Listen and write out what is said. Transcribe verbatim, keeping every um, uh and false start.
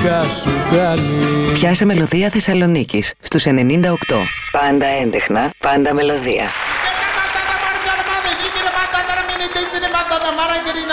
γυναίκα σου κάνει. Πιάσε μελωδία Θεσσαλονίκης στους ενενήντα οκτώ. Πάντα έντεχνα, πάντα μελωδία.